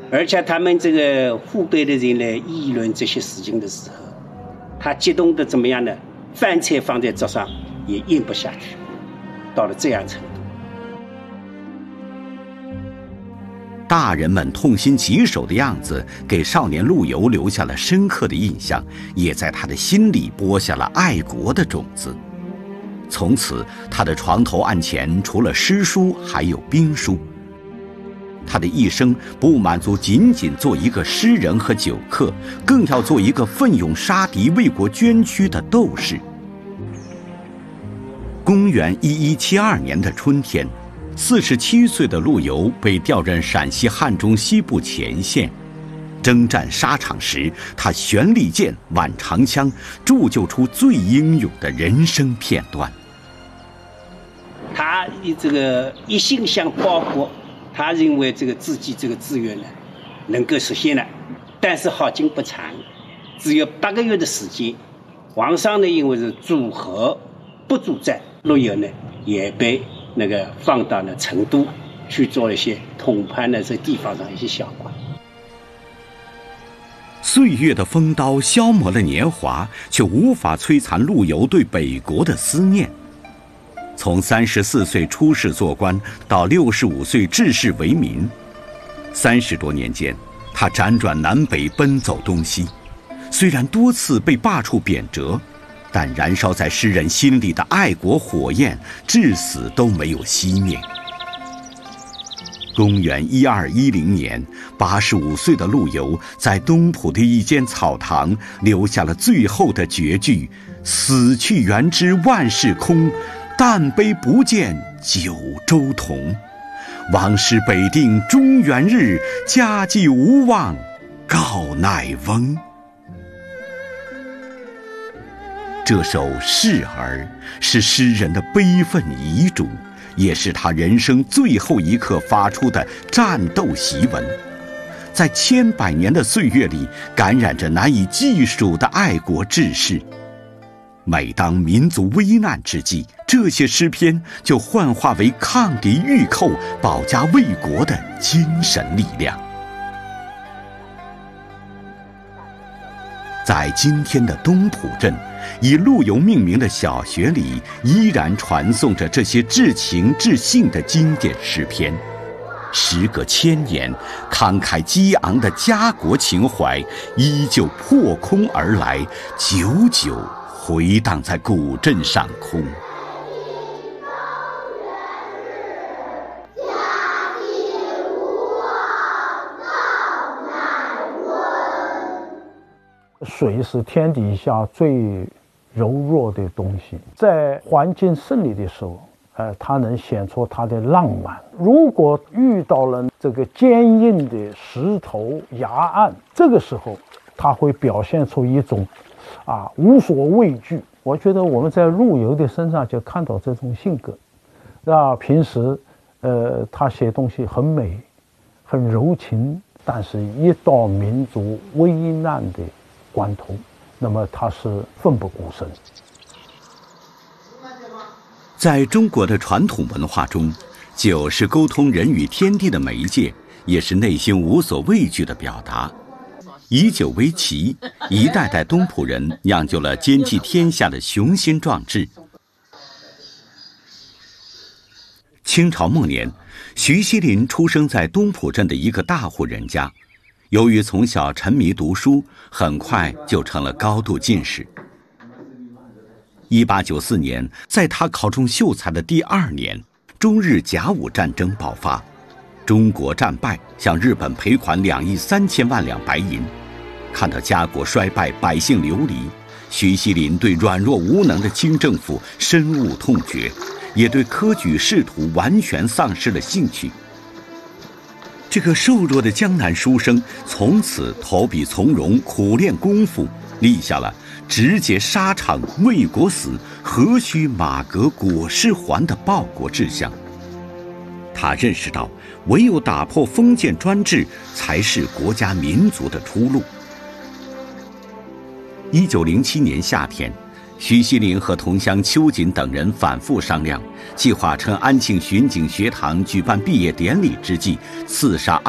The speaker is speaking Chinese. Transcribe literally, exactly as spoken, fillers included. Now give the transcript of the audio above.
而且他们这个湖北的人来议论这些事情的时候，他激动的怎么样呢？饭菜放在桌上也咽不下去，到了这样程度。 大人们痛心疾首的样子，给少年陆游留下了深刻的印象，也在他的心里播下了爱国的种子。从此，他的床头案前除了诗书，还有兵书。他的一生不满足仅仅做一个诗人和酒客，更要做一个奋勇杀敌、为国捐躯的斗士。公元一一七二年的春天，四十七岁的陆游被调任陕西汉中西部前线。征战沙场时，他悬利剑、挽长枪，铸就出最英勇的人生片段。 他这个一心想报国，他认为这个自己这个志愿呢能够实现了，但是好景不长，只有八个月的时间。皇上呢因为是主和不主战，陆游呢也被那个放到了成都去做一些统判的这地方上一些小官。 岁月的风刀消磨了年华，却无法摧残陆游对北国的思念。从三十四岁出仕做官到六十五岁治世为民，三十多年间，他辗转南北，奔走东西。虽然多次被罢黜贬谪，但燃烧在诗人心里的爱国火焰，至死都没有熄灭。公元一二一零年，八十五岁的陆游在东浦的一间草堂留下了最后的绝句：“死去元知万事空，但悲不见九州同。王师北定中原日，家祭无忘告乃翁。”这首《示儿》是诗人的悲愤遗嘱，也是他人生最后一刻发出的战斗檄文，在千百年的岁月里感染着难以计数的爱国志士。每当民族危难之际，这些诗篇就幻化为抗敌御寇、保家卫国的精神力量。在今天的东浦镇，以陆游命名的小学里，依然传颂着这些至情至性的经典诗篇。时隔千年，慷慨激昂的家国情怀依旧破空而来，久久回荡在古镇上空。 水是天底下最柔弱的东西，在环境胜利的时候，呃，它能显出它的浪漫。如果遇到了这个坚硬的石头崖岸，这个时候，它会表现出一种啊无所畏惧。我觉得我们在陆游的身上就看到这种性格。那平时，呃，他写东西很美，很柔情，但是一到民族危难的关头，那么他是奋不顾身。 在中国的传统文化中，酒是沟通人与天地的媒介，也是内心无所畏惧的表达。以酒为旗，一代代东浦人酿就了兼济天下的雄心壮志。清朝末年，徐锡麟出生在东浦镇的一个大户人家。由于从小沉迷读书，很快就成了高度进士。一八九四年，在他考中秀才的第二年，中日甲午战争爆发，中国战败，向日本赔款两亿三千万两白银。看到家国衰败，百姓流离，徐锡麟对软弱无能的清政府深恶痛绝，也对科举仕途完全丧失了兴趣。这个瘦弱的江南书生从此投笔从戎，苦练功夫，立下了直接沙场为国死，何须马革裹尸还的报国志向。他认识到，唯有打破封建专制，才是国家民族的出路。一九零七年夏天，徐锡麟和同乡邱瑾等人反复商量，计划趁安庆巡警学堂举办毕业典礼之际，刺杀